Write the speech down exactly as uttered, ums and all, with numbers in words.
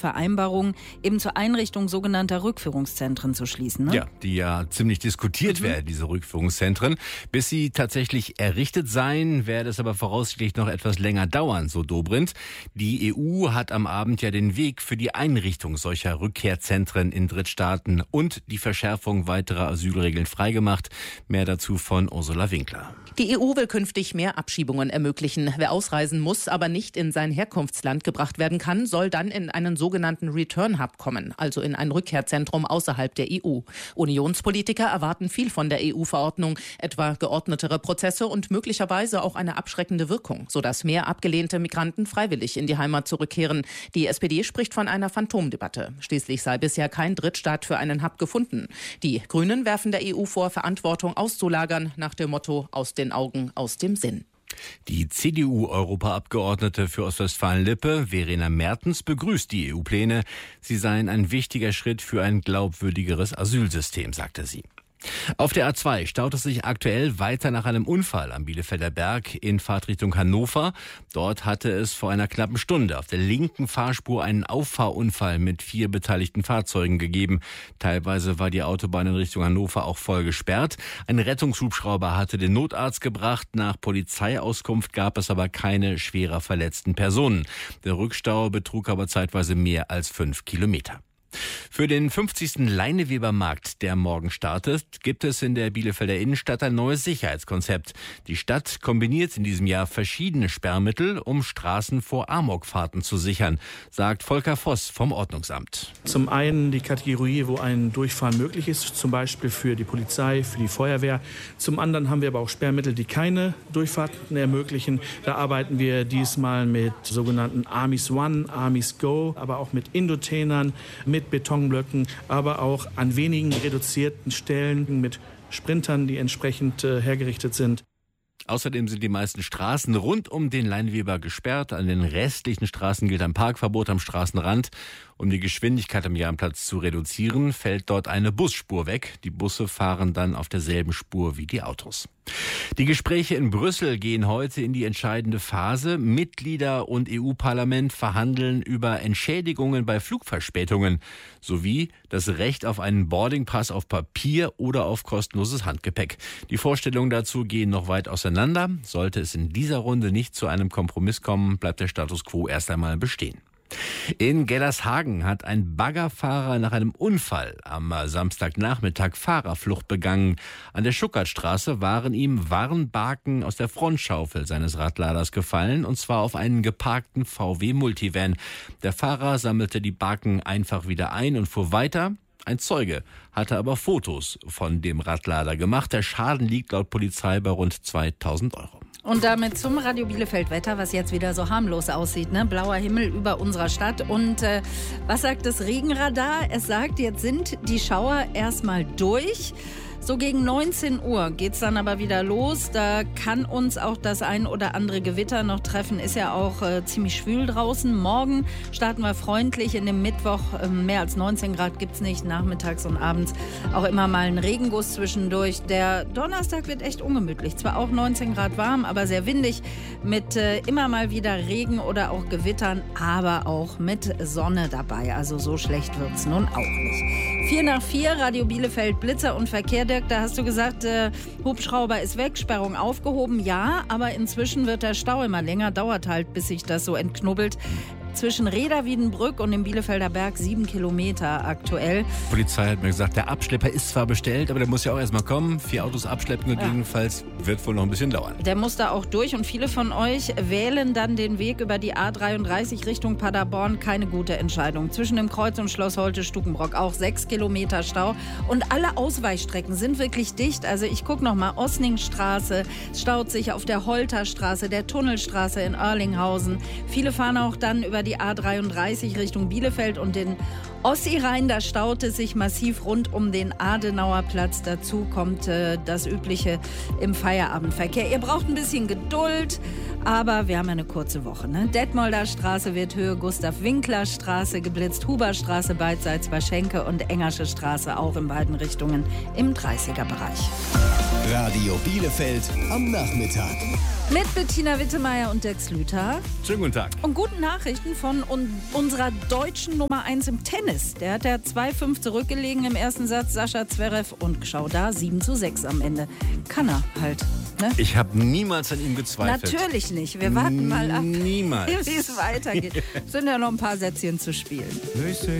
Vereinbarung eben zur Einrichtung sogenannter Rückführungszentren zu schließen. Ne? Ja, die ja ziemlich diskutiert mhm. werden, diese Rückführungszentren. Bis sie tatsächlich errichtet seien, werde es aber voraussichtlich noch etwas länger dauern, so Dobrindt. Die E U hat am Abend ja den Weg für die Einrichtung solcher Rückkehrzentren in Drittstaaten und die Verschärfung weiterer Asylregeln freigemacht. Mehr dazu von Ursula Winkler. Die E U will künftig mehr Abschiebungen ermöglichen. Wer ausreisen muss, aber nicht in sein Herkunftsland gebracht werden kann, soll dann in einen sogenannten Return Hub kommen, also in ein Rückkehrzentrum außerhalb der E U. Unionspolitiker erwarten viel von der E U-Verordnung, etwa geordnetere Prozesse und möglicherweise auch eine abschreckende Wirkung, sodass mehr abgelehnte Migranten freiwillig in die Heimat zurückkehren. Die S P D spricht von einer Phantomdebatte. Schließlich sei bisher kein Drittstaat für einen Hub gefunden. Die Grünen werfen der E U vor, Verantwortung auszulagern, nach dem Motto aus den Augen, aus dem Sinn. Die C D U-Europaabgeordnete für Ostwestfalen-Lippe, Verena Mertens, begrüßt die E U-Pläne. Sie seien ein wichtiger Schritt für ein glaubwürdigeres Asylsystem, sagte sie. Auf der A zwei staut es sich aktuell weiter nach einem Unfall am Bielefelder Berg in Fahrtrichtung Hannover. Dort hatte es vor einer knappen Stunde auf der linken Fahrspur einen Auffahrunfall mit vier beteiligten Fahrzeugen gegeben. Teilweise war die Autobahn in Richtung Hannover auch voll gesperrt. Ein Rettungshubschrauber hatte den Notarzt gebracht. Nach Polizeiauskunft gab es aber keine schwerer verletzten Personen. Der Rückstau betrug aber zeitweise mehr als fünf Kilometer. Für den fünfzigsten Leinewebermarkt, der morgen startet, gibt es in der Bielefelder Innenstadt ein neues Sicherheitskonzept. Die Stadt kombiniert in diesem Jahr verschiedene Sperrmittel, um Straßen vor Amokfahrten zu sichern, sagt Volker Voss vom Ordnungsamt. Zum einen die Kategorie, wo ein Durchfahren möglich ist, zum Beispiel für die Polizei, für die Feuerwehr. Zum anderen haben wir aber auch Sperrmittel, die keine Durchfahrten ermöglichen. Da arbeiten wir diesmal mit sogenannten Armies One, Armies Go, aber auch mit Indotainern, mit Betonblöcken, aber auch an wenigen reduzierten Stellen mit Sprintern, die entsprechend äh, hergerichtet sind. Außerdem sind die meisten Straßen rund um den Leineweber gesperrt. An den restlichen Straßen gilt ein Parkverbot am Straßenrand. Um die Geschwindigkeit am Jahnplatz zu reduzieren, fällt dort eine Busspur weg. Die Busse fahren dann auf derselben Spur wie die Autos. Die Gespräche in Brüssel gehen heute in die entscheidende Phase. Mitglieder und E U-Parlament verhandeln über Entschädigungen bei Flugverspätungen sowie das Recht auf einen Boardingpass auf Papier oder auf kostenloses Handgepäck. Die Vorstellungen dazu gehen noch weit auseinander. Sollte es in dieser Runde nicht zu einem Kompromiss kommen, bleibt der Status quo erst einmal bestehen. In Gellershagen hat ein Baggerfahrer nach einem Unfall am Samstagnachmittag Fahrerflucht begangen. An der Schuckertstraße waren ihm Warnbaken aus der Frontschaufel seines Radladers gefallen, und zwar auf einen geparkten V W Multivan. Der Fahrer sammelte die Baken einfach wieder ein und fuhr weiter. Ein Zeuge hatte aber Fotos von dem Radlader gemacht. Der Schaden liegt laut Polizei bei rund zweitausend Euro. Und damit zum Radio Bielefeld-Wetter, was jetzt wieder so harmlos aussieht, ne? Blauer Himmel über unserer Stadt. Und äh, was sagt das Regenradar? Es sagt, jetzt sind die Schauer erstmal durch. So gegen neunzehn Uhr geht's dann aber wieder los. Da kann uns auch das ein oder andere Gewitter noch treffen. Ist ja auch äh, ziemlich schwül draußen. Morgen starten wir freundlich in dem Mittwoch. Ähm, mehr als neunzehn Grad gibt's nicht. Nachmittags und abends auch immer mal ein Regenguss zwischendurch. Der Donnerstag wird echt ungemütlich. Zwar auch neunzehn Grad warm, aber sehr windig. Mit äh, immer mal wieder Regen oder auch Gewittern, aber auch mit Sonne dabei. Also so schlecht wird's nun auch nicht. Vier nach vier, Radio Bielefeld, Blitzer und Verkehr. Dirk, da hast du gesagt, äh, Hubschrauber ist weg, Sperrung aufgehoben. Ja, aber inzwischen wird der Stau immer länger. Dauert halt, bis sich das so entknubbelt. Zwischen Reda-Wiedenbrück und dem Bielefelder Berg sieben Kilometer aktuell. Die Polizei hat mir gesagt, der Abschlepper ist zwar bestellt, aber der muss ja auch erstmal kommen. Vier Autos abschleppen gegebenenfalls, ja. Wird wohl noch ein bisschen dauern. Der muss da auch durch und viele von euch wählen dann den Weg über die A dreiunddreißig Richtung Paderborn. Keine gute Entscheidung. Zwischen dem Kreuz und Schloss Holte-Stukenbrock auch sechs Kilometer Stau. Und alle Ausweichstrecken sind wirklich dicht. Also ich gucke nochmal, Osningstraße, es staut sich auf der Holterstraße, der Tunnelstraße in Oerlinghausen. Viele fahren auch dann über die A dreiunddreißig Richtung Bielefeld und den Ossi-Rhein, da staut es sich massiv rund um den Adenauer Platz. Dazu kommt äh, das Übliche im Feierabendverkehr. Ihr braucht ein bisschen Geduld, aber wir haben ja eine kurze Woche. Ne? Detmolder Straße wird Höhe Gustav-Winkler-Straße geblitzt, Huberstraße beidseits bei Schenke und Engersche Straße auch in beiden Richtungen im dreißiger Bereich. Radio Bielefeld am Nachmittag. Mit Bettina Wittemeyer und Dirk Slüter. Schönen guten Tag. Und guten Nachrichten von un- unserer deutschen Nummer eins im Tennis. Der hat ja zwei fünf zurückgelegen im ersten Satz, Sascha Zverev. Und schau da, sieben zu sechs am Ende. Kann er halt. Ne? Ich habe niemals an ihm gezweifelt. Natürlich nicht. Wir warten mal ab, Niemals. wie es weitergeht. Es sind ja noch ein paar Sätzchen zu spielen.